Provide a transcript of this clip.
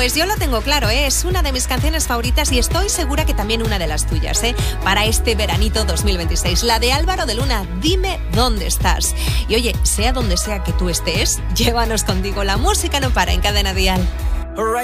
Pues yo lo tengo claro, es una de mis canciones favoritas y estoy segura que también una de las tuyas, para este veranito 2026. La de Álvaro de Luna, Dime dónde estás. Y oye, sea donde sea que tú estés, llévanos contigo. La música no para en Cadena Dial.